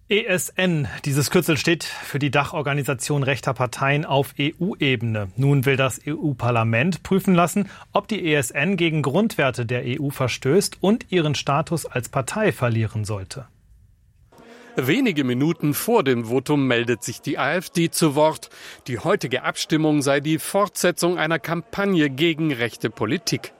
ESN, dieses Kürzel steht für die Dachorganisation rechter Parteien auf EU-Ebene. Nun will das EU-Parlament prüfen lassen, ob die ESN gegen Grundwerte der EU verstößt und ihren Status als Partei verlieren sollte. Wenige Minuten vor dem Votum meldet sich die AfD zu Wort. Die heutige Abstimmung sei die Fortsetzung einer Kampagne gegen rechte Politik.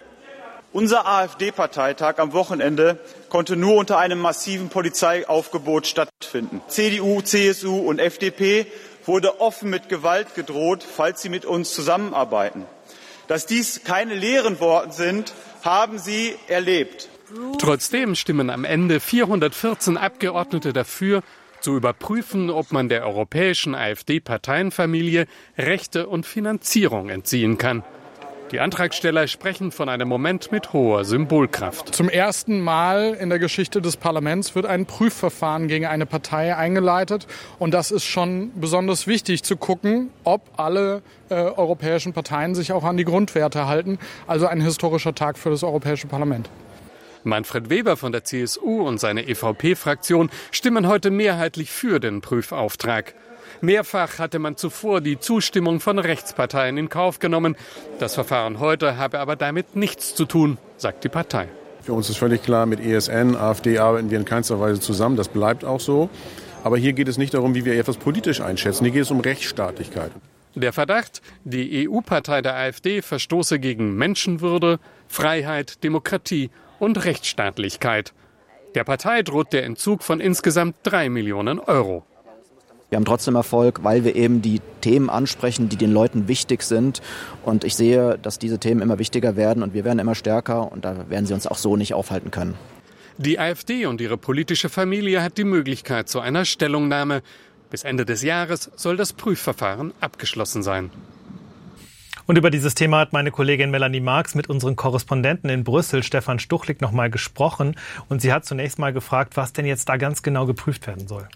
Unser AfD-Parteitag am Wochenende konnte nur unter einem massiven Polizeiaufgebot stattfinden. CDU, CSU und FDP wurde offen mit Gewalt gedroht, falls sie mit uns zusammenarbeiten. Dass dies keine leeren Worte sind, haben sie erlebt. Trotzdem stimmen am Ende 414 Abgeordnete dafür, zu überprüfen, ob man der europäischen AfD-Parteienfamilie Rechte und Finanzierung entziehen kann. Die Antragsteller sprechen von einem Moment mit hoher Symbolkraft. Zum ersten Mal in der Geschichte des Parlaments wird ein Prüfverfahren gegen eine Partei eingeleitet. Und das ist schon besonders wichtig zu gucken, ob alle europäischen Parteien sich auch an die Grundwerte halten. Also ein historischer Tag für das Europäische Parlament. Manfred Weber von der CSU und seine EVP-Fraktion stimmen heute mehrheitlich für den Prüfauftrag. Mehrfach hatte man zuvor die Zustimmung von Rechtsparteien in Kauf genommen. Das Verfahren heute habe aber damit nichts zu tun, sagt die Partei. Für uns ist völlig klar, mit ESN, AfD arbeiten wir in keinster Weise zusammen. Das bleibt auch so. Aber hier geht es nicht darum, wie wir etwas politisch einschätzen. Hier geht es um Rechtsstaatlichkeit. Der Verdacht, die EU-Partei der AfD verstoße gegen Menschenwürde, Freiheit, Demokratie und Rechtsstaatlichkeit. Der Partei droht der Entzug von insgesamt 3 Millionen Euro. Wir haben trotzdem Erfolg, weil wir eben die Themen ansprechen, die den Leuten wichtig sind. Und ich sehe, dass diese Themen immer wichtiger werden und wir werden immer stärker. Und da werden sie uns auch so nicht aufhalten können. Die AfD und ihre politische Familie hat die Möglichkeit zu einer Stellungnahme. Bis Ende des Jahres soll das Prüfverfahren abgeschlossen sein. Und über dieses Thema hat meine Kollegin Melanie Marx mit unseren Korrespondenten in Brüssel, Stefan Stuchlik, noch mal gesprochen. Und sie hat zunächst mal gefragt, was denn jetzt da ganz genau geprüft werden soll.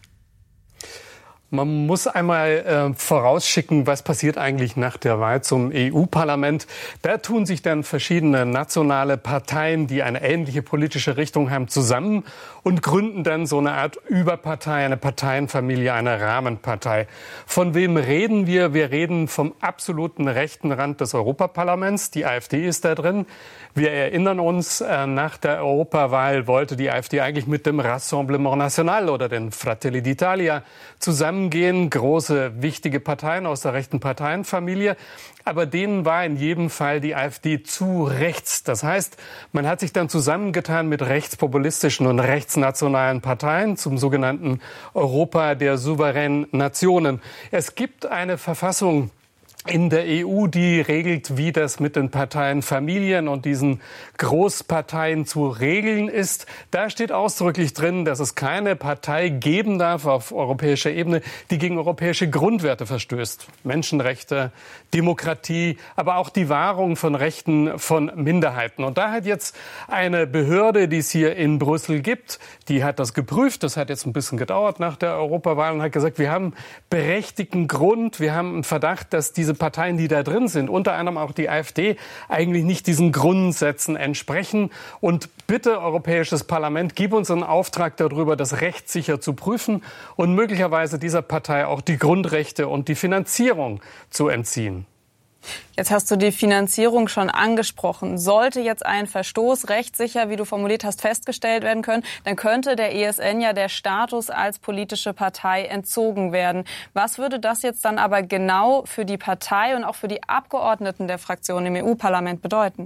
Man muss einmal vorausschicken, was passiert eigentlich nach der Wahl zum EU-Parlament. Da tun sich dann verschiedene nationale Parteien, die eine ähnliche politische Richtung haben, zusammen und gründen dann so eine Art Überpartei, eine Parteienfamilie, eine Rahmenpartei. Von wem reden wir? Wir reden vom absoluten rechten Rand des Europaparlaments. Die AfD ist da drin. Wir erinnern uns, nach der Europawahl wollte die AfD eigentlich mit dem Rassemblement National oder den Fratelli d'Italia zusammengehen. Große, wichtige Parteien aus der rechten Parteienfamilie. Aber denen war in jedem Fall die AfD zu rechts. Das heißt, man hat sich dann zusammengetan mit rechtspopulistischen und rechtsnationalen Parteien zum sogenannten Europa der souveränen Nationen. Es gibt eine Verfassung in der EU, die regelt, wie das mit den Parteienfamilien und diesen Großparteien zu regeln ist. Da steht ausdrücklich drin, dass es keine Partei geben darf auf europäischer Ebene, die gegen europäische Grundwerte verstößt. Menschenrechte, Demokratie, aber auch die Wahrung von Rechten von Minderheiten. Und da hat jetzt eine Behörde, die es hier in Brüssel gibt, die hat das geprüft. Das hat jetzt ein bisschen gedauert nach der Europawahl und hat gesagt, wir haben berechtigten Grund, wir haben einen Verdacht, dass diese Parteien, die da drin sind, unter anderem auch die AfD, eigentlich nicht diesen Grundsätzen entsprechen. Und bitte, Europäisches Parlament, gib uns einen Auftrag darüber, das rechtssicher zu prüfen und möglicherweise dieser Partei auch die Grundrechte und die Finanzierung zu entziehen. Jetzt hast du die Finanzierung schon angesprochen. Sollte jetzt ein Verstoß rechtssicher, wie du formuliert hast, festgestellt werden können, dann könnte der ESN ja der Status als politische Partei entzogen werden. Was würde das jetzt dann aber genau für die Partei und auch für die Abgeordneten der Fraktion im EU-Parlament bedeuten?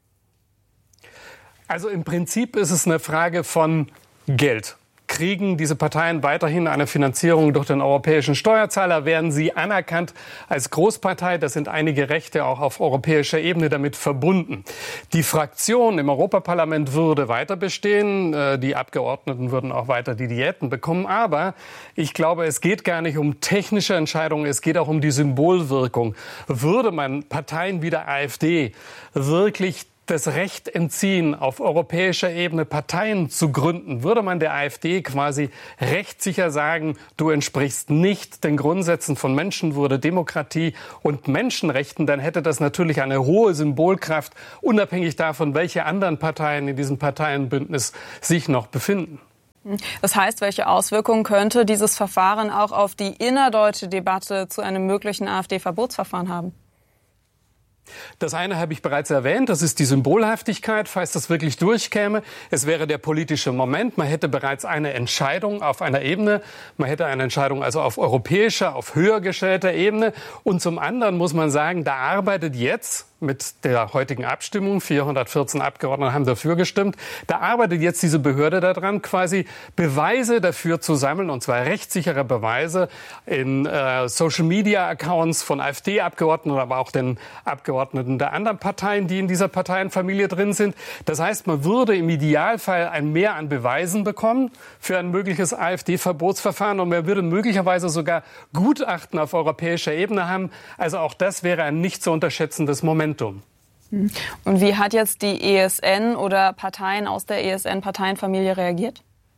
Also im Prinzip ist es eine Frage von Geld. Kriegen diese Parteien weiterhin eine Finanzierung durch den europäischen Steuerzahler? Werden sie anerkannt als Großpartei? Das sind einige Rechte auch auf europäischer Ebene damit verbunden. Die Fraktion im Europaparlament würde weiter bestehen. Die Abgeordneten würden auch weiter die Diäten bekommen. Aber ich glaube, es geht gar nicht um technische Entscheidungen. Es geht auch um die Symbolwirkung. Würde man Parteien wie der AfD wirklich das Recht entziehen, auf europäischer Ebene Parteien zu gründen, würde man der AfD quasi rechtssicher sagen, du entsprichst nicht den Grundsätzen von Menschenwürde, Demokratie und Menschenrechten, dann hätte das natürlich eine hohe Symbolkraft, unabhängig davon, welche anderen Parteien in diesem Parteienbündnis sich noch befinden. Das heißt, welche Auswirkungen könnte dieses Verfahren auch auf die innerdeutsche Debatte zu einem möglichen AfD-Verbotsverfahren haben? Das eine habe ich bereits erwähnt, das ist die Symbolhaftigkeit, falls das wirklich durchkäme. Es wäre der politische Moment, man hätte bereits eine Entscheidung auf einer Ebene, man hätte eine Entscheidung also auf europäischer, auf höher gestellter Ebene. Und zum anderen muss man sagen, da arbeitet jetzt mit der heutigen Abstimmung, 414 Abgeordnete haben dafür gestimmt, da arbeitet jetzt diese Behörde daran, quasi Beweise dafür zu sammeln, und zwar rechtssichere Beweise in Social-Media-Accounts von AfD-Abgeordneten, aber auch den Abgeordneten der anderen Parteien, die in dieser Parteienfamilie drin sind. Das heißt, man würde im Idealfall ein Mehr an Beweisen bekommen für ein mögliches AfD-Verbotsverfahren und man würde möglicherweise sogar Gutachten auf europäischer Ebene haben. Also auch das wäre ein nicht zu unterschätzendes Momentum. Und wie hat jetzt die ESN oder Parteien aus der ESN-Parteienfamilie reagiert?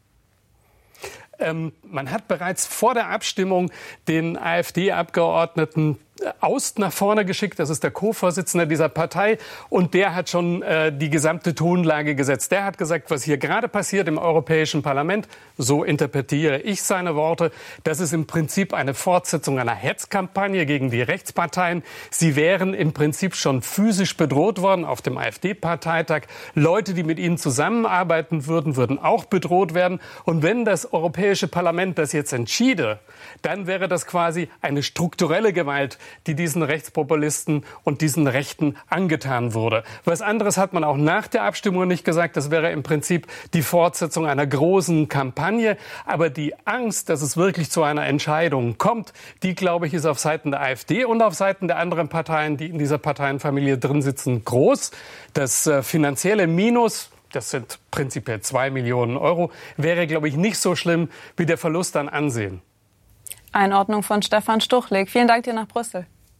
Man hat bereits vor der Abstimmung den AfD-Abgeordneten Aust nach vorne geschickt. Das ist der Co-Vorsitzende dieser Partei. Und der hat schon die gesamte Tonlage gesetzt. Der hat gesagt, was hier gerade passiert im Europäischen Parlament, so interpretiere ich seine Worte, das ist im Prinzip eine Fortsetzung einer Hetzkampagne gegen die Rechtsparteien. Sie wären im Prinzip schon physisch bedroht worden auf dem AfD-Parteitag. Leute, die mit ihnen zusammenarbeiten würden, würden auch bedroht werden. Und wenn das Europäische Parlament das jetzt entschiede, dann wäre das quasi eine strukturelle Gewalt, die diesen Rechtspopulisten und diesen Rechten angetan wurde. Was anderes hat man auch nach der Abstimmung nicht gesagt. Das wäre im Prinzip die Fortsetzung einer großen Kampagne. Aber die Angst, dass es wirklich zu einer Entscheidung kommt, die, glaube ich, ist auf Seiten der AfD und auf Seiten der anderen Parteien, die in dieser Parteienfamilie drin sitzen, groß. Das finanzielle Minus, das sind prinzipiell 2 Millionen Euro, wäre, glaube ich, nicht so schlimm wie der Verlust an Ansehen. Einordnung von Stefan Stuchlik. Vielen Dank dir nach Brüssel.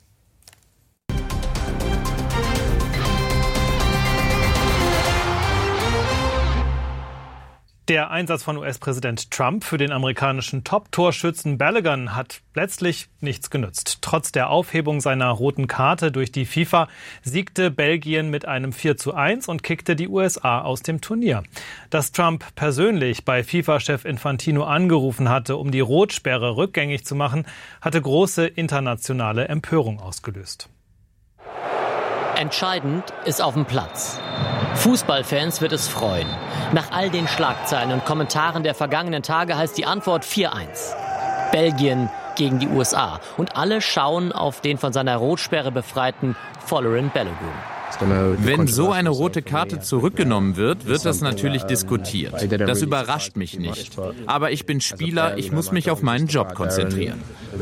Der Einsatz von US-Präsident Trump für den amerikanischen Top-Torschützen Balogun hat letztlich nichts genützt. Trotz der Aufhebung seiner roten Karte durch die FIFA siegte Belgien mit einem 4:1 und kickte die USA aus dem Turnier. Dass Trump persönlich bei FIFA-Chef Infantino angerufen hatte, um die Rotsperre rückgängig zu machen, hatte große internationale Empörung ausgelöst. Entscheidend ist auf dem Platz. Fußballfans wird es freuen. Nach all den Schlagzeilen und Kommentaren der vergangenen Tage heißt die Antwort 4:1. Belgien gegen die USA. Und alle schauen auf den von seiner Rotsperre befreiten Folarin Balogun. Wenn so eine rote Karte zurückgenommen wird, wird das natürlich diskutiert. Das überrascht mich nicht. Aber ich bin Spieler, ich muss mich auf meinen Job konzentrieren.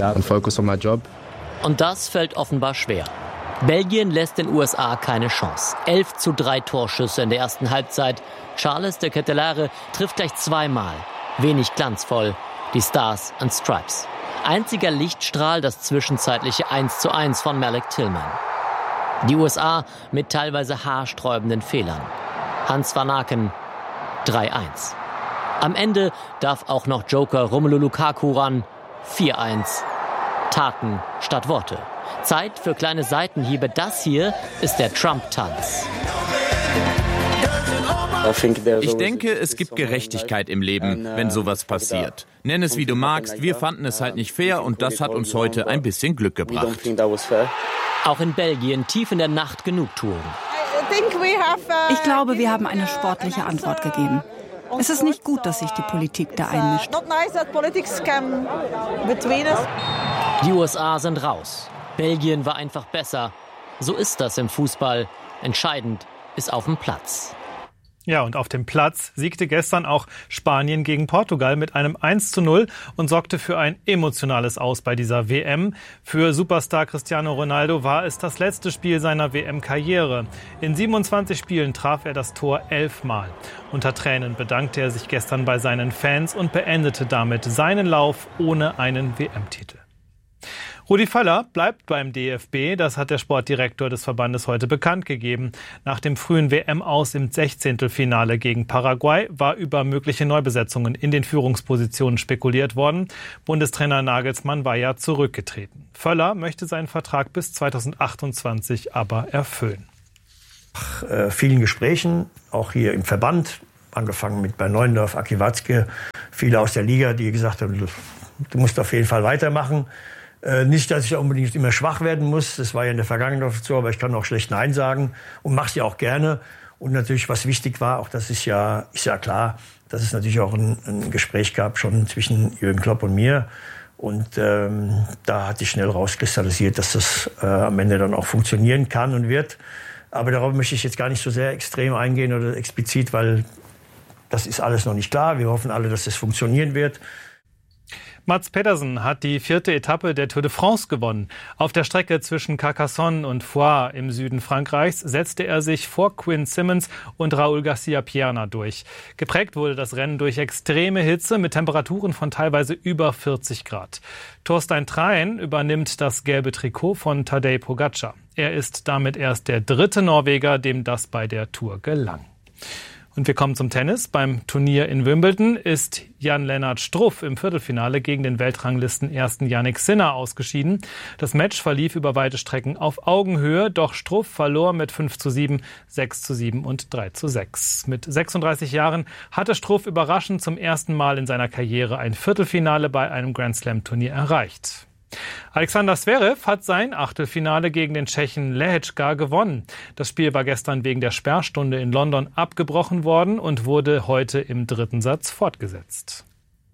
Und das fällt offenbar schwer. Belgien lässt den USA keine Chance. 11:3 Torschüsse in der ersten Halbzeit. Charles de Ketelaere trifft gleich zweimal. Wenig glanzvoll. Die Stars and Stripes. Einziger Lichtstrahl das zwischenzeitliche 1:1 von Malik Tillman. Die USA mit teilweise haarsträubenden Fehlern. Hans van Aken 3:1. Am Ende darf auch noch Joker Romelu Lukaku ran. 4:1. Taten statt Worte. Zeit für kleine Seitenhiebe. Das hier ist der Trump-Tanz. Ich denke, es gibt Gerechtigkeit im Leben, wenn sowas passiert. Nenn es wie du magst, wir fanden es halt nicht fair und das hat uns heute ein bisschen Glück gebracht. Auch in Belgien tief in der Nacht Genugtuung. Ich glaube, wir haben eine sportliche Antwort gegeben. Es ist nicht gut, dass sich die Politik da einmischt. Die USA sind raus. Belgien war einfach besser. So ist das im Fußball. Entscheidend ist auf dem Platz. Ja, und auf dem Platz siegte gestern auch Spanien gegen Portugal mit einem 1:0 und sorgte für ein emotionales Aus bei dieser WM. Für Superstar Cristiano Ronaldo war es das letzte Spiel seiner WM-Karriere. In 27 Spielen traf er das Tor 11 Mal. Unter Tränen bedankte er sich gestern bei seinen Fans und beendete damit seinen Lauf ohne einen WM-Titel. Rudi Völler bleibt beim DFB, das hat der Sportdirektor des Verbandes heute bekannt gegeben. Nach dem frühen WM-Aus im 16. gegen Paraguay war über mögliche Neubesetzungen in den Führungspositionen spekuliert worden. Bundestrainer Nagelsmann war ja zurückgetreten. Völler möchte seinen Vertrag bis 2028 aber erfüllen. Nach vielen Gesprächen, auch hier im Verband, angefangen bei Neuendorf, Aki Watzke, viele aus der Liga, die gesagt haben, du musst auf jeden Fall weitermachen. Nicht, dass ich unbedingt immer schwach werden muss, das war ja in der Vergangenheit so, aber ich kann auch schlecht Nein sagen und mache es ja auch gerne. Und natürlich, was wichtig war, auch das ist ja klar, dass es natürlich auch ein Gespräch gab schon zwischen Jürgen Klopp und mir. Und da hat sich schnell rauskristallisiert, dass das am Ende dann auch funktionieren kann und wird. Aber darauf möchte ich jetzt gar nicht so sehr extrem eingehen oder explizit, weil das ist alles noch nicht klar. Wir hoffen alle, dass das funktionieren wird. Mats Pedersen hat die 4. Etappe der Tour de France gewonnen. Auf der Strecke zwischen Carcassonne und Foix im Süden Frankreichs setzte er sich vor Quinn Simmons und Raúl García Pierna durch. Geprägt wurde das Rennen durch extreme Hitze mit Temperaturen von teilweise über 40 Grad. Thorstein Trein übernimmt das gelbe Trikot von Tadej Pogačar. Er ist damit erst der 3. Norweger, dem das bei der Tour gelang. Und wir kommen zum Tennis. Beim Turnier in Wimbledon ist Jan-Lennart Struff im Viertelfinale gegen den Weltranglisten-Ersten Jannik Sinner ausgeschieden. Das Match verlief über weite Strecken auf Augenhöhe, doch Struff verlor mit 5:7, 6:7 und 3:6. Mit 36 Jahren hatte Struff überraschend zum ersten Mal in seiner Karriere ein Viertelfinale bei einem Grand-Slam-Turnier erreicht. Alexander Zverev hat sein Achtelfinale gegen den Tschechen Lehečka gewonnen. Das Spiel war gestern wegen der Sperrstunde in London abgebrochen worden und wurde heute im 3. Satz fortgesetzt.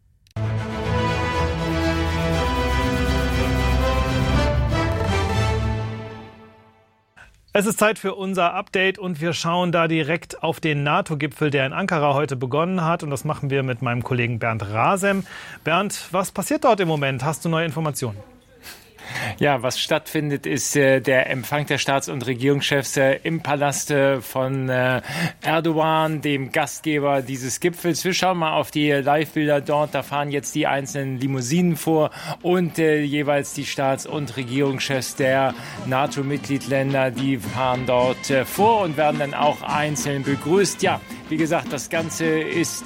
Es ist Zeit für unser Update und wir schauen da direkt auf den NATO-Gipfel, der in Ankara heute begonnen hat. Und das machen wir mit meinem Kollegen Bernd Rasem. Bernd, was passiert dort im Moment? Hast du neue Informationen? Ja, was stattfindet, ist der Empfang der Staats- und Regierungschefs im Palast von Erdogan, dem Gastgeber dieses Gipfels. Wir schauen mal auf die Live-Bilder dort. Da fahren jetzt die einzelnen Limousinen vor und jeweils die Staats- und Regierungschefs der NATO-Mitgliedsländer, die fahren dort vor und werden dann auch einzeln begrüßt. Ja, wie gesagt, das Ganze ist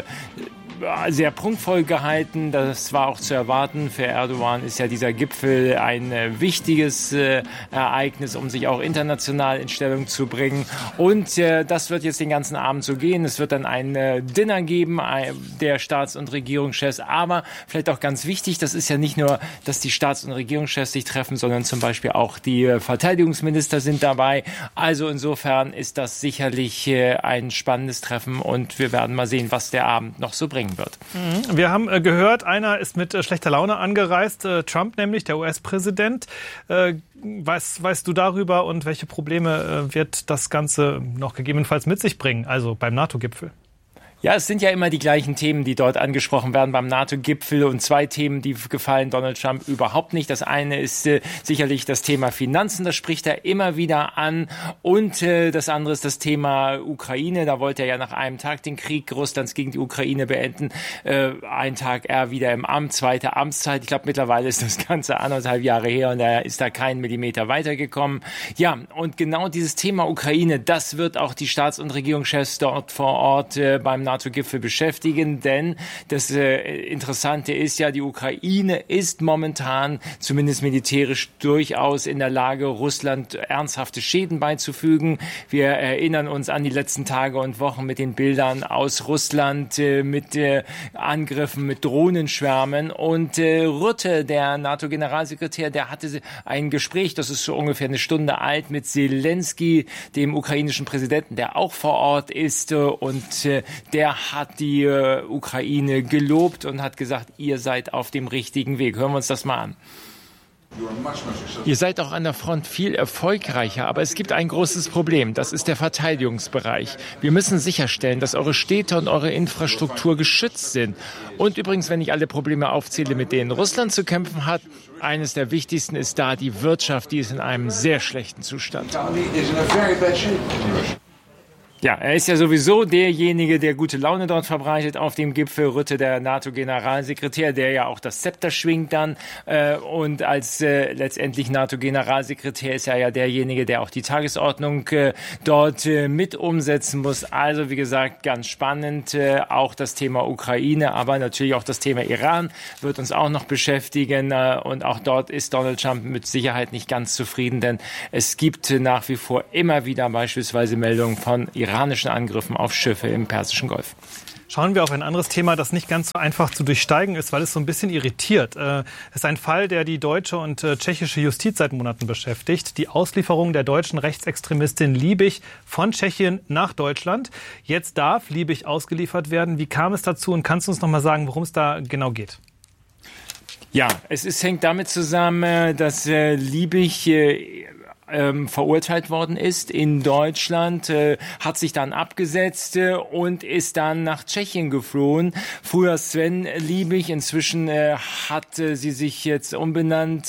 sehr prunkvoll gehalten. Das war auch zu erwarten. Für Erdogan ist ja dieser Gipfel ein wichtiges Ereignis, um sich auch international in Stellung zu bringen. Und das wird jetzt den ganzen Abend so gehen. Es wird dann ein Dinner geben der Staats- und Regierungschefs. Aber vielleicht auch ganz wichtig, das ist ja nicht nur, dass die Staats- und Regierungschefs sich treffen, sondern zum Beispiel auch die Verteidigungsminister sind dabei. Also insofern ist das sicherlich ein spannendes Treffen und wir werden mal sehen, was der Abend noch so bringt wird. Wir haben gehört, einer ist mit schlechter Laune angereist, Trump nämlich, der US-Präsident. Weißt du darüber und welche Probleme wird das Ganze noch gegebenenfalls mit sich bringen, also beim NATO-Gipfel? Ja, es sind ja immer die gleichen Themen, die dort angesprochen werden beim NATO-Gipfel und 2 Themen, die gefallen Donald Trump überhaupt nicht. Das eine ist sicherlich das Thema Finanzen, das spricht er immer wieder an und das andere ist das Thema Ukraine. Da wollte er ja nach einem Tag den Krieg Russlands gegen die Ukraine beenden. Ein Tag er wieder im Amt, 2. Amtszeit. Ich glaube, mittlerweile ist das Ganze 1,5 Jahre her und er ist da keinen Millimeter weitergekommen. Ja, und genau dieses Thema Ukraine, das wird auch die Staats- und Regierungschefs dort vor Ort beim NATO-Gipfel beschäftigen, denn das Interessante ist ja, die Ukraine ist momentan zumindest militärisch durchaus in der Lage, Russland ernsthafte Schäden beizufügen. Wir erinnern uns an die letzten Tage und Wochen mit den Bildern aus Russland, mit Angriffen, mit Drohnenschwärmen und Rutte, der NATO-Generalsekretär, der hatte ein Gespräch, das ist so ungefähr eine Stunde alt, mit Zelensky, dem ukrainischen Präsidenten, der auch vor Ort ist und der hat die Ukraine gelobt und hat gesagt, ihr seid auf dem richtigen Weg. Hören wir uns das mal an. Ihr seid auch an der Front viel erfolgreicher, aber es gibt ein großes Problem. Das ist der Verteidigungsbereich. Wir müssen sicherstellen, dass eure Städte und eure Infrastruktur geschützt sind. Und übrigens, wenn ich alle Probleme aufzähle, mit denen Russland zu kämpfen hat, eines der wichtigsten ist da die Wirtschaft, die ist in einem sehr schlechten Zustand. Ja, er ist ja sowieso derjenige, der gute Laune dort verbreitet auf dem Gipfel. Rutte, der NATO-Generalsekretär, der ja auch das Zepter schwingt dann. Und als letztendlich NATO-Generalsekretär ist er ja derjenige, der auch die Tagesordnung dort mit umsetzen muss. Also wie gesagt, ganz spannend. Auch das Thema Ukraine, aber natürlich auch das Thema Iran wird uns auch noch beschäftigen. Und auch dort ist Donald Trump mit Sicherheit nicht ganz zufrieden, denn es gibt nach wie vor immer wieder beispielsweise Meldungen von iranischen Angriffen auf Schiffe im Persischen Golf. Schauen wir auf ein anderes Thema, das nicht ganz so einfach zu durchsteigen ist, weil es so ein bisschen irritiert. Es ist ein Fall, der die deutsche und tschechische Justiz seit Monaten beschäftigt. Die Auslieferung der deutschen Rechtsextremistin Liebig von Tschechien nach Deutschland. Jetzt darf Liebig ausgeliefert werden. Wie kam es dazu und kannst du uns noch mal sagen, worum es da genau geht? Ja, hängt damit zusammen, dass Liebig verurteilt worden ist in Deutschland, hat sich dann abgesetzt und ist dann nach Tschechien geflohen. Früher Sven Liebig, inzwischen hat sie sich jetzt umbenannt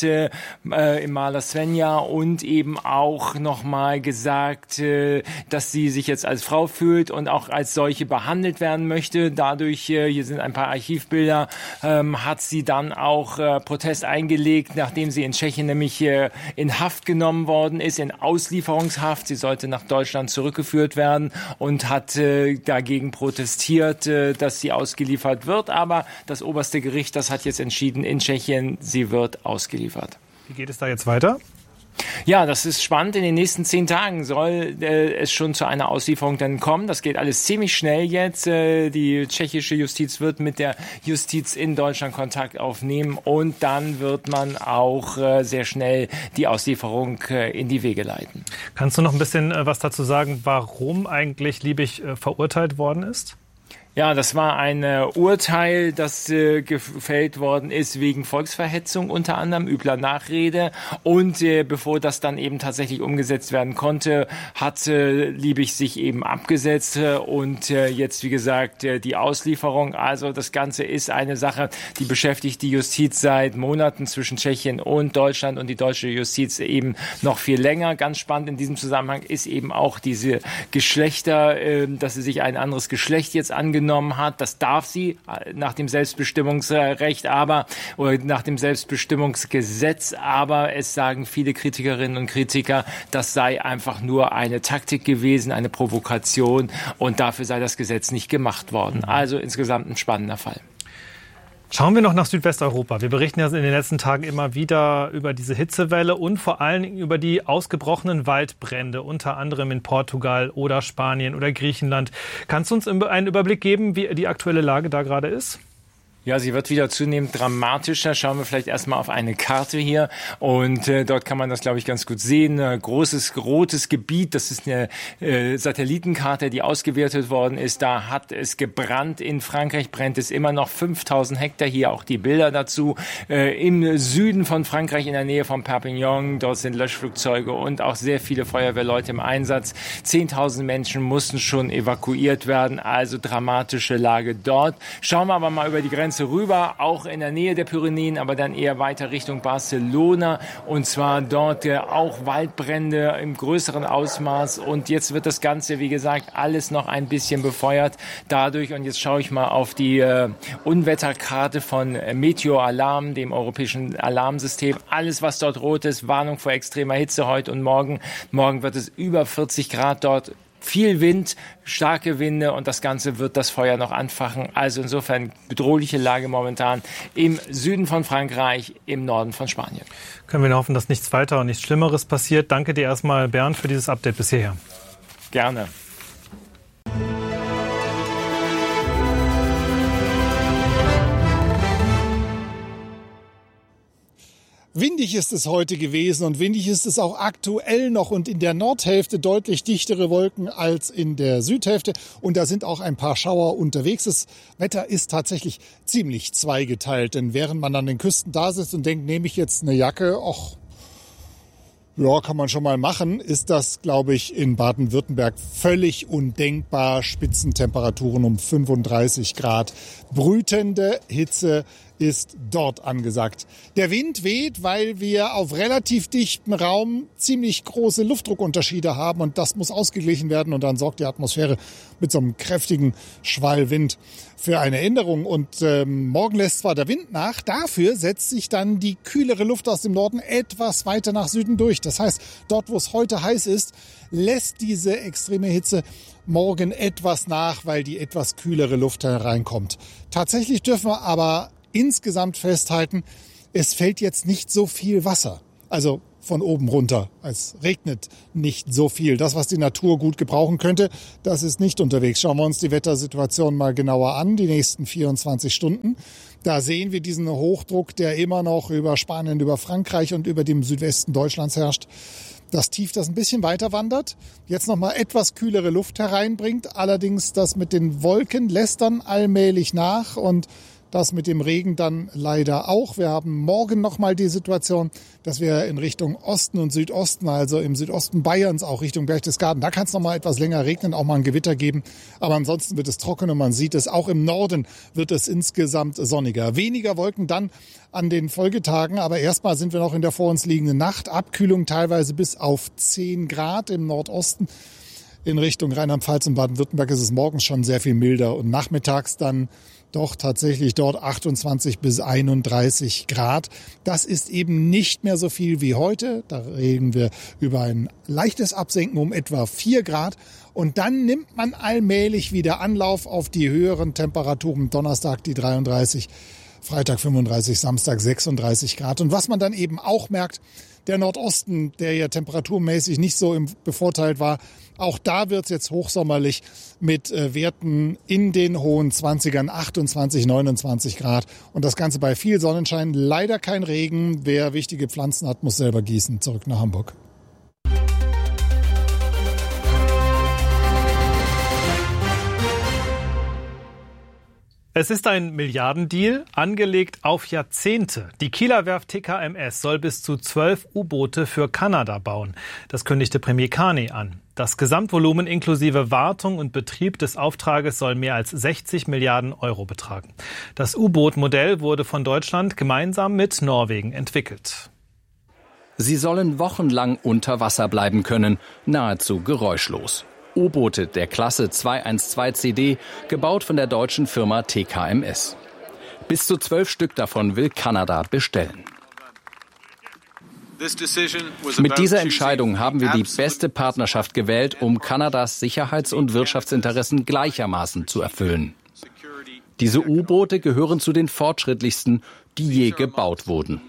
im Maler Svenja und eben auch nochmal gesagt, dass sie sich jetzt als Frau fühlt und auch als solche behandelt werden möchte. Dadurch, hier sind ein paar Archivbilder, hat sie dann auch Protest eingelegt, nachdem sie in Tschechien nämlich in Haft genommen worden ist, in Auslieferungshaft. Sie sollte nach Deutschland zurückgeführt werden und hat dagegen protestiert, dass sie ausgeliefert wird. Aber das oberste Gericht, das hat jetzt entschieden in Tschechien, sie wird ausgeliefert. Wie geht es da jetzt weiter? Ja, das ist spannend. In den nächsten 10 Tagen soll es schon zu einer Auslieferung dann kommen. Das geht alles ziemlich schnell jetzt. Die tschechische Justiz wird mit der Justiz in Deutschland Kontakt aufnehmen und dann wird man auch sehr schnell die Auslieferung in die Wege leiten. Kannst du noch ein bisschen was dazu sagen, warum eigentlich Liebig verurteilt worden ist? Ja, das war ein Urteil, das gefällt worden ist wegen Volksverhetzung, unter anderem übler Nachrede. Und bevor das dann eben tatsächlich umgesetzt werden konnte, hat Liebig sich eben abgesetzt. Und jetzt, wie gesagt, die Auslieferung. Also das Ganze ist eine Sache, die beschäftigt die Justiz seit Monaten zwischen Tschechien und Deutschland und die deutsche Justiz eben noch viel länger. Ganz spannend in diesem Zusammenhang ist eben auch diese Geschlechter, dass sie sich ein anderes Geschlecht jetzt angenommen hat. Das darf sie nach dem Selbstbestimmungsrecht, oder nach dem Selbstbestimmungsgesetz. Aber es sagen viele Kritikerinnen und Kritiker, das sei einfach nur eine Taktik gewesen, eine Provokation und dafür sei das Gesetz nicht gemacht worden. Also insgesamt ein spannender Fall. Schauen wir noch nach Südwesteuropa. Wir berichten ja in den letzten Tagen immer wieder über diese Hitzewelle und vor allen Dingen über die ausgebrochenen Waldbrände, unter anderem in Portugal oder Spanien oder Griechenland. Kannst du uns einen Überblick geben, wie die aktuelle Lage da gerade ist? Ja, sie wird wieder zunehmend dramatischer. Schauen wir vielleicht erstmal auf eine Karte hier. Und dort kann man das, glaube ich, ganz gut sehen. Ein großes, rotes Gebiet, das ist eine Satellitenkarte, die ausgewertet worden ist. Da hat es gebrannt. In Frankreich brennt es immer noch 5000 Hektar. Hier auch die Bilder dazu. Im Süden von Frankreich, in der Nähe von Perpignan, dort sind Löschflugzeuge und auch sehr viele Feuerwehrleute im Einsatz. 10.000 Menschen mussten schon evakuiert werden. Also dramatische Lage dort. Schauen wir aber mal über die Grenze rüber, auch in der Nähe der Pyrenäen, aber dann eher weiter Richtung Barcelona und zwar dort auch Waldbrände im größeren Ausmaß und jetzt wird das Ganze, wie gesagt, alles noch ein bisschen befeuert dadurch und jetzt schaue ich mal auf die Unwetterkarte von Meteoralarm, dem europäischen Alarmsystem. Alles, was dort rot ist, Warnung vor extremer Hitze heute und morgen. Morgen wird es über 40 Grad dort. Viel Wind, starke Winde und das Ganze wird das Feuer noch anfachen. Also insofern bedrohliche Lage momentan im Süden von Frankreich, im Norden von Spanien. Können wir nur hoffen, dass nichts weiter und nichts Schlimmeres passiert. Danke dir erstmal, Bernd, für dieses Update bis hierher. Gerne. Windig ist es heute gewesen und windig ist es auch aktuell noch und in der Nordhälfte deutlich dichtere Wolken als in der Südhälfte und da sind auch ein paar Schauer unterwegs. Das Wetter ist tatsächlich ziemlich zweigeteilt, denn während man an den Küsten da sitzt und denkt, nehme ich jetzt eine Jacke, ach, ja, kann man schon mal machen, ist das, glaube ich, in Baden-Württemberg völlig undenkbar. Spitzentemperaturen um 35 Grad. Brütende Hitze ist dort angesagt. Der Wind weht, weil wir auf relativ dichtem Raum ziemlich große Luftdruckunterschiede haben und das muss ausgeglichen werden und dann sorgt die Atmosphäre mit so einem kräftigen Schwallwind für eine Änderung. Und morgen lässt zwar der Wind nach, dafür setzt sich dann die kühlere Luft aus dem Norden etwas weiter nach Süden durch. Das heißt, dort, wo es heute heiß ist, lässt diese extreme Hitze morgen etwas nach, weil die etwas kühlere Luft hereinkommt. Tatsächlich dürfen wir aber insgesamt festhalten, es fällt jetzt nicht so viel Wasser. Also von oben runter. Es regnet nicht so viel. Das, was die Natur gut gebrauchen könnte, das ist nicht unterwegs. Schauen wir uns die Wettersituation mal genauer an, die nächsten 24 Stunden. Da sehen wir diesen Hochdruck, der immer noch über Spanien, über Frankreich und über dem Südwesten Deutschlands herrscht. Das Tief, das ein bisschen weiter wandert, jetzt nochmal etwas kühlere Luft hereinbringt. Allerdings das mit den Wolken lässt dann allmählich nach und das mit dem Regen dann leider auch. Wir haben morgen nochmal die Situation, dass wir in Richtung Osten und Südosten, also im Südosten Bayerns, auch Richtung Berchtesgaden, da kann es nochmal etwas länger regnen, auch mal ein Gewitter geben. Aber ansonsten wird es trocken und man sieht es, auch im Norden wird es insgesamt sonniger. Weniger Wolken dann an den Folgetagen, aber erstmal sind wir noch in der vor uns liegenden Nacht. Abkühlung teilweise bis auf 10 Grad im Nordosten. In Richtung Rheinland-Pfalz und Baden-Württemberg ist es morgens schon sehr viel milder und nachmittags dann doch tatsächlich dort 28 bis 31 Grad. Das ist eben nicht mehr so viel wie heute. Da reden wir über ein leichtes Absenken um etwa 4 Grad. Und dann nimmt man allmählich wieder Anlauf auf die höheren Temperaturen. Donnerstag die 33, Freitag 35, Samstag 36 Grad. Und was man dann eben auch merkt, der Nordosten, der ja temperaturmäßig nicht so bevorteilt war, auch da wird es jetzt hochsommerlich mit Werten in den hohen 20ern, 28, 29 Grad. Und das Ganze bei viel Sonnenschein, leider kein Regen. Wer wichtige Pflanzen hat, muss selber gießen. Zurück nach Hamburg. Es ist ein Milliardendeal, angelegt auf Jahrzehnte. Die Kieler Werft TKMS soll bis zu 12 U-Boote für Kanada bauen. Das kündigte Premier Carney an. Das Gesamtvolumen inklusive Wartung und Betrieb des Auftrages soll mehr als 60 Milliarden Euro betragen. Das U-Boot-Modell wurde von Deutschland gemeinsam mit Norwegen entwickelt. Sie sollen wochenlang unter Wasser bleiben können, nahezu geräuschlos. U-Boote der Klasse 212 CD, gebaut von der deutschen Firma TKMS. Bis zu 12 Stück davon will Kanada bestellen. Mit dieser Entscheidung haben wir die beste Partnerschaft gewählt, um Kanadas Sicherheits- und Wirtschaftsinteressen gleichermaßen zu erfüllen. Diese U-Boote gehören zu den fortschrittlichsten, die je gebaut wurden.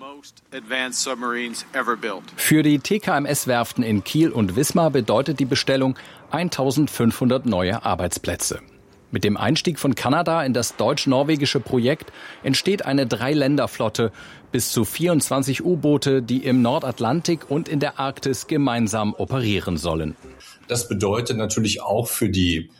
Für die TKMS-Werften in Kiel und Wismar bedeutet die Bestellung 1500 neue Arbeitsplätze. Mit dem Einstieg von Kanada in das deutsch-norwegische Projekt entsteht eine 3-Länder-Flotte, bis zu 24 U-Boote, die im Nordatlantik und in der Arktis gemeinsam operieren sollen. Das bedeutet natürlich auch für die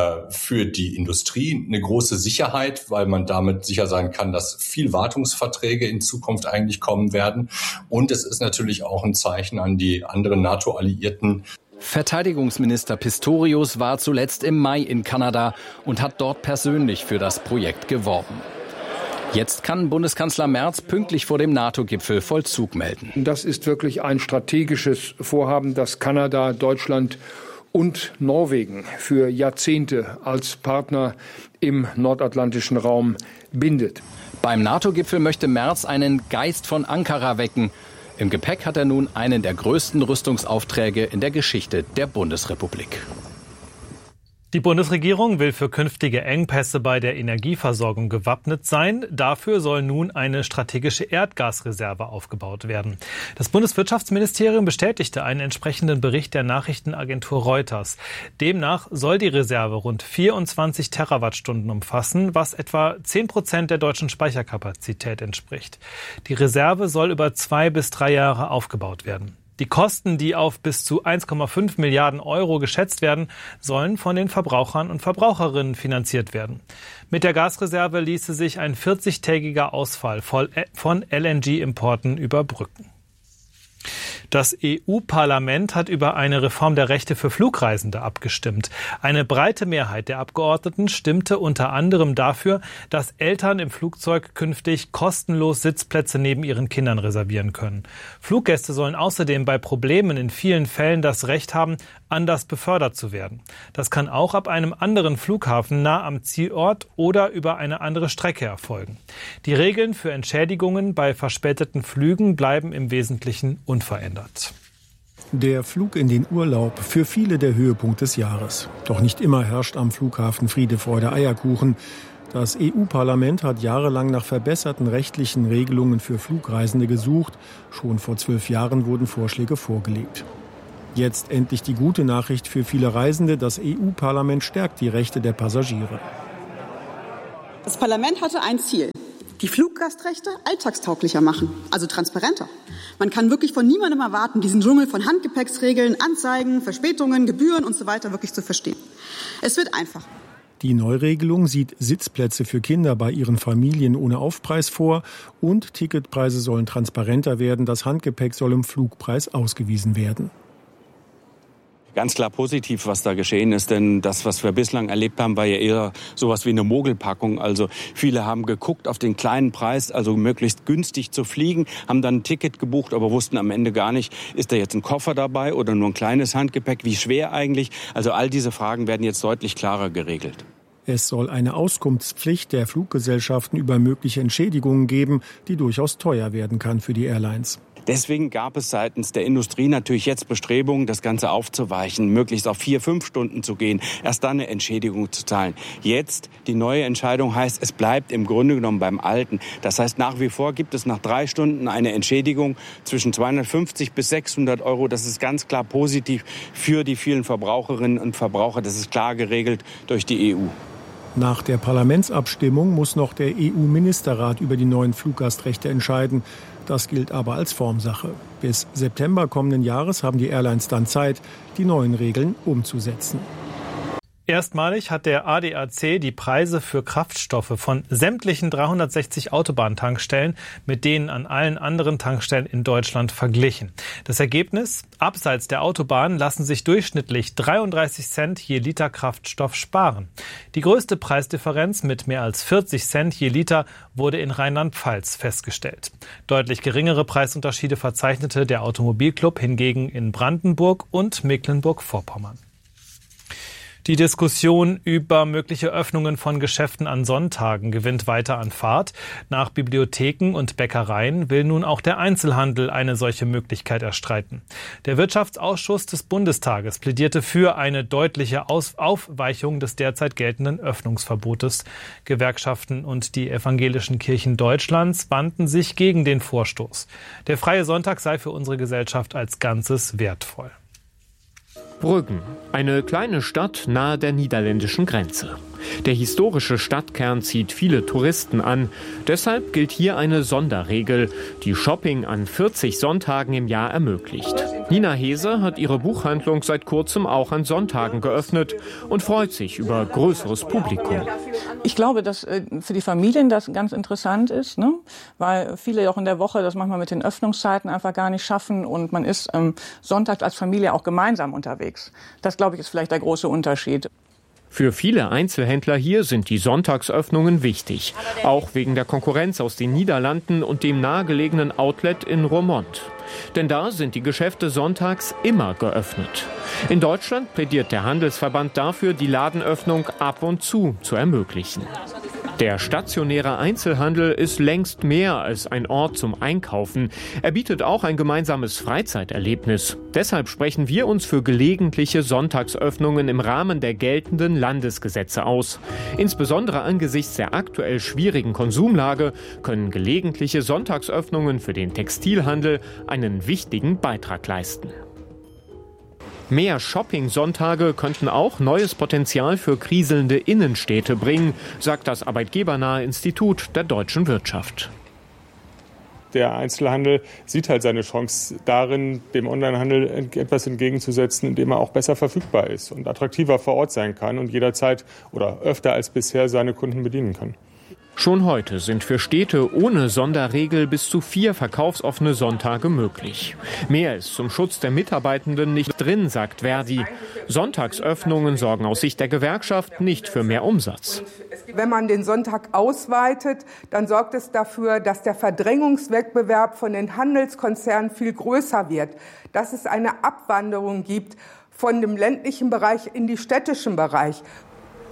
Industrie eine große Sicherheit, weil man damit sicher sein kann, dass viel Wartungsverträge in Zukunft eigentlich kommen werden. Und es ist natürlich auch ein Zeichen an die anderen NATO-Alliierten. Verteidigungsminister Pistorius war zuletzt im Mai in Kanada und hat dort persönlich für das Projekt geworben. Jetzt kann Bundeskanzler Merz pünktlich vor dem NATO-Gipfel Vollzug melden. Das ist wirklich ein strategisches Vorhaben, das Kanada, Deutschland und Norwegen für Jahrzehnte als Partner im nordatlantischen Raum bindet. Beim NATO-Gipfel möchte Merz einen Geist von Ankara wecken. Im Gepäck hat er nun einen der größten Rüstungsaufträge in der Geschichte der Bundesrepublik. Die Bundesregierung will für künftige Engpässe bei der Energieversorgung gewappnet sein. Dafür soll nun eine strategische Erdgasreserve aufgebaut werden. Das Bundeswirtschaftsministerium bestätigte einen entsprechenden Bericht der Nachrichtenagentur Reuters. Demnach soll die Reserve rund 24 Terawattstunden umfassen, was etwa 10% der deutschen Speicherkapazität entspricht. Die Reserve soll über 2 bis 3 Jahre aufgebaut werden. Die Kosten, die auf bis zu 1,5 Milliarden Euro geschätzt werden, sollen von den Verbrauchern und Verbraucherinnen finanziert werden. Mit der Gasreserve ließe sich ein 40-tägiger Ausfall von LNG-Importen überbrücken. Das EU-Parlament hat über eine Reform der Rechte für Flugreisende abgestimmt. Eine breite Mehrheit der Abgeordneten stimmte unter anderem dafür, dass Eltern im Flugzeug künftig kostenlos Sitzplätze neben ihren Kindern reservieren können. Fluggäste sollen außerdem bei Problemen in vielen Fällen das Recht haben, anders befördert zu werden. Das kann auch ab einem anderen Flughafen nah am Zielort oder über eine andere Strecke erfolgen. Die Regeln für Entschädigungen bei verspäteten Flügen bleiben im Wesentlichen unverändert. Der Flug in den Urlaub, für viele der Höhepunkt des Jahres. Doch nicht immer herrscht am Flughafen Friede, Freude, Eierkuchen. Das EU-Parlament hat jahrelang nach verbesserten rechtlichen Regelungen für Flugreisende gesucht. Schon vor 12 Jahren wurden Vorschläge vorgelegt. Jetzt endlich die gute Nachricht für viele Reisende. Das EU-Parlament stärkt die Rechte der Passagiere. Das Parlament hatte ein Ziel: die Fluggastrechte alltagstauglicher machen, also transparenter. Man kann wirklich von niemandem erwarten, diesen Dschungel von Handgepäcksregeln, Anzeigen, Verspätungen, Gebühren und so weiter wirklich zu verstehen. Es wird einfach. Die Neuregelung sieht Sitzplätze für Kinder bei ihren Familien ohne Aufpreis vor und Ticketpreise sollen transparenter werden. Das Handgepäck soll im Flugpreis ausgewiesen werden. Ganz klar positiv, was da geschehen ist, denn das, was wir bislang erlebt haben, war ja eher sowas wie eine Mogelpackung. Also viele haben geguckt auf den kleinen Preis, also möglichst günstig zu fliegen, haben dann ein Ticket gebucht, aber wussten am Ende gar nicht, ist da jetzt ein Koffer dabei oder nur ein kleines Handgepäck, wie schwer eigentlich? Also all diese Fragen werden jetzt deutlich klarer geregelt. Es soll eine Auskunftspflicht der Fluggesellschaften über mögliche Entschädigungen geben, die durchaus teuer werden kann für die Airlines. Deswegen gab es seitens der Industrie natürlich jetzt Bestrebungen, das Ganze aufzuweichen, möglichst auf 4-5 Stunden zu gehen, erst dann eine Entschädigung zu zahlen. Jetzt, die neue Entscheidung heißt, es bleibt im Grunde genommen beim Alten. Das heißt, nach wie vor gibt es nach 3 Stunden eine Entschädigung zwischen 250 bis 600 Euro. Das ist ganz klar positiv für die vielen Verbraucherinnen und Verbraucher. Das ist klar geregelt durch die EU. Nach der Parlamentsabstimmung muss noch der EU-Ministerrat über die neuen Fluggastrechte entscheiden. Das gilt aber als Formsache. Bis September kommenden Jahres haben die Airlines dann Zeit, die neuen Regeln umzusetzen. Erstmalig hat der ADAC die Preise für Kraftstoffe von sämtlichen 360 Autobahntankstellen mit denen an allen anderen Tankstellen in Deutschland verglichen. Das Ergebnis? Abseits der Autobahn lassen sich durchschnittlich 33 Cent je Liter Kraftstoff sparen. Die größte Preisdifferenz mit mehr als 40 Cent je Liter wurde in Rheinland-Pfalz festgestellt. Deutlich geringere Preisunterschiede verzeichnete der Automobilclub hingegen in Brandenburg und Mecklenburg-Vorpommern. Die Diskussion über mögliche Öffnungen von Geschäften an Sonntagen gewinnt weiter an Fahrt. Nach Bibliotheken und Bäckereien will nun auch der Einzelhandel eine solche Möglichkeit erstreiten. Der Wirtschaftsausschuss des Bundestages plädierte für eine deutliche Aufweichung des derzeit geltenden Öffnungsverbotes. Gewerkschaften und die evangelischen Kirchen Deutschlands wandten sich gegen den Vorstoß. Der freie Sonntag sei für unsere Gesellschaft als Ganzes wertvoll. Brüggen, eine kleine Stadt nahe der niederländischen Grenze. Der historische Stadtkern zieht viele Touristen an. Deshalb gilt hier eine Sonderregel, die Shopping an 40 Sonntagen im Jahr ermöglicht. Nina Hese hat ihre Buchhandlung seit kurzem auch an Sonntagen geöffnet und freut sich über größeres Publikum. Ich glaube, dass für die Familien das ganz interessant ist, ne? Weil viele auch in der Woche das manchmal mit den Öffnungszeiten einfach gar nicht schaffen und man ist Sonntag als Familie auch gemeinsam unterwegs. Das, glaube ich, ist vielleicht der große Unterschied. Für viele Einzelhändler hier sind die Sonntagsöffnungen wichtig, auch wegen der Konkurrenz aus den Niederlanden und dem nahegelegenen Outlet in Roermond. Denn da sind die Geschäfte sonntags immer geöffnet. In Deutschland plädiert der Handelsverband dafür, die Ladenöffnung ab und zu ermöglichen. Der stationäre Einzelhandel ist längst mehr als ein Ort zum Einkaufen. Er bietet auch ein gemeinsames Freizeiterlebnis. Deshalb sprechen wir uns für gelegentliche Sonntagsöffnungen im Rahmen der geltenden Landesgesetze aus. Insbesondere angesichts der aktuell schwierigen Konsumlage können gelegentliche Sonntagsöffnungen für den Textilhandel einen wichtigen Beitrag leisten. Mehr Shopping-Sonntage könnten auch neues Potenzial für kriselnde Innenstädte bringen, sagt das arbeitgebernahe Institut der deutschen Wirtschaft. Der Einzelhandel sieht halt seine Chance darin, dem Onlinehandel etwas entgegenzusetzen, indem er auch besser verfügbar ist und attraktiver vor Ort sein kann und jederzeit oder öfter als bisher seine Kunden bedienen kann. Schon heute sind für Städte ohne Sonderregel bis zu 4 verkaufsoffene Sonntage möglich. Mehr ist zum Schutz der Mitarbeitenden nicht drin, sagt Verdi. Sonntagsöffnungen sorgen aus Sicht der Gewerkschaft nicht für mehr Umsatz. Wenn man den Sonntag ausweitet, dann sorgt es dafür, dass der Verdrängungswettbewerb von den Handelskonzernen viel größer wird, dass es eine Abwanderung gibt von dem ländlichen Bereich in den städtischen Bereich.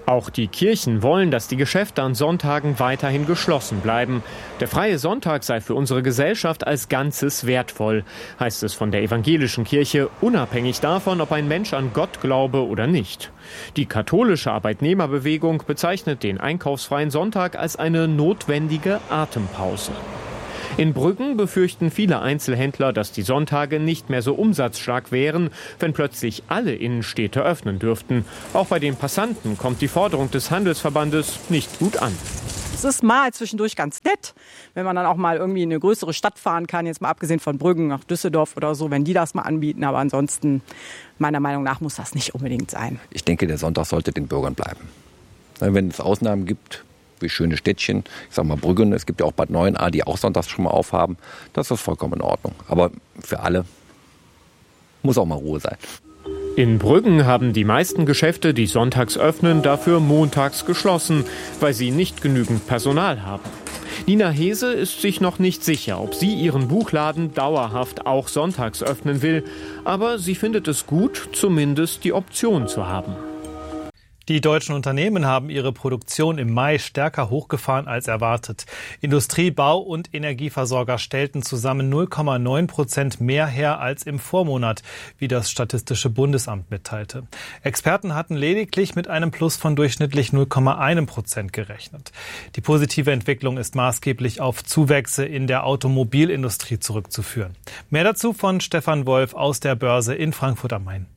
Auch die Kirchen wollen, dass die Geschäfte an Sonntagen weiterhin geschlossen bleiben. Der freie Sonntag sei für unsere Gesellschaft als Ganzes wertvoll, heißt es von der evangelischen Kirche, unabhängig davon, ob ein Mensch an Gott glaube oder nicht. Die katholische Arbeitnehmerbewegung bezeichnet den einkaufsfreien Sonntag als eine notwendige Atempause. In Brüggen befürchten viele Einzelhändler, dass die Sonntage nicht mehr so umsatzstark wären, wenn plötzlich alle Innenstädte öffnen dürften. Auch bei den Passanten kommt die Forderung des Handelsverbandes nicht gut an. Es ist mal zwischendurch ganz nett, wenn man dann auch mal irgendwie in eine größere Stadt fahren kann, jetzt mal abgesehen von Brüggen nach Düsseldorf oder so, wenn die das mal anbieten. Aber ansonsten, meiner Meinung nach, muss das nicht unbedingt sein. Ich denke, der Sonntag sollte den Bürgern bleiben. Wenn es Ausnahmen gibt, wie schöne Städtchen, ich sag mal Brüggen, es gibt ja auch Bad Neuenahr, die auch sonntags schon mal aufhaben, das ist vollkommen in Ordnung. Aber für alle muss auch mal Ruhe sein. In Brüggen haben die meisten Geschäfte, die sonntags öffnen, dafür montags geschlossen, weil sie nicht genügend Personal haben. Nina Hese ist sich noch nicht sicher, ob sie ihren Buchladen dauerhaft auch sonntags öffnen will, aber sie findet es gut, zumindest die Option zu haben. Die deutschen Unternehmen haben ihre Produktion im Mai stärker hochgefahren als erwartet. Industrie, Bau und Energieversorger stellten zusammen 0,9% mehr her als im Vormonat, wie das Statistische Bundesamt mitteilte. Experten hatten lediglich mit einem Plus von durchschnittlich 0,1% gerechnet. Die positive Entwicklung ist maßgeblich auf Zuwächse in der Automobilindustrie zurückzuführen. Mehr dazu von Stefan Wolf aus der Börse in Frankfurt am Main.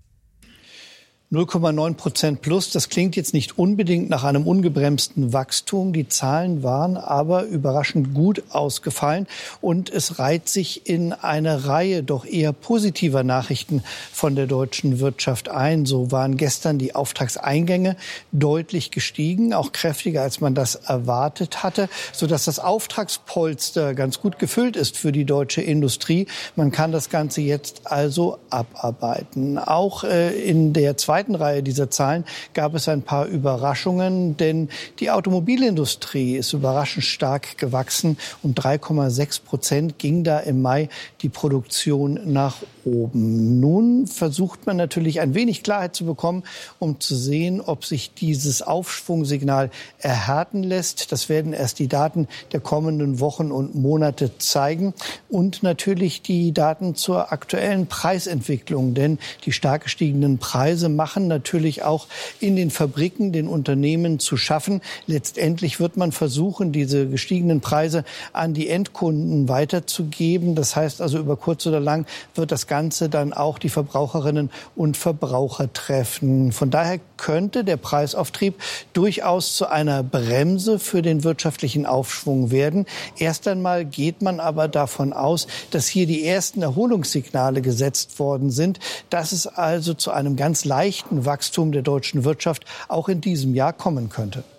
0,9% plus, das klingt jetzt nicht unbedingt nach einem ungebremsten Wachstum. Die Zahlen waren aber überraschend gut ausgefallen und es reiht sich in eine Reihe doch eher positiver Nachrichten von der deutschen Wirtschaft ein. So waren gestern die Auftragseingänge deutlich gestiegen, auch kräftiger als man das erwartet hatte, sodass das Auftragspolster ganz gut gefüllt ist für die deutsche Industrie. Man kann das Ganze jetzt also abarbeiten. Auch in der zweiten Reihe dieser Zahlen gab es ein paar Überraschungen, denn die Automobilindustrie ist überraschend stark gewachsen. Um 3,6% ging da im Mai die Produktion nach oben. Nun versucht man natürlich ein wenig Klarheit zu bekommen, um zu sehen, ob sich dieses Aufschwungsignal erhärten lässt. Das werden erst die Daten der kommenden Wochen und Monate zeigen und natürlich die Daten zur aktuellen Preisentwicklung, denn die stark gestiegenen Preise machen natürlich auch in den Fabriken, den Unternehmen zu schaffen. Letztendlich wird man versuchen, diese gestiegenen Preise an die Endkunden weiterzugeben. Das heißt also, über kurz oder lang wird das Ganze dann auch die Verbraucherinnen und Verbraucher treffen. Von daher könnte der Preisauftrieb durchaus zu einer Bremse für den wirtschaftlichen Aufschwung werden. Erst einmal geht man aber davon aus, dass hier die ersten Erholungssignale gesetzt worden sind, dass es also zu einem ganz leichten Wachstum der deutschen Wirtschaft auch in diesem Jahr kommen könnte.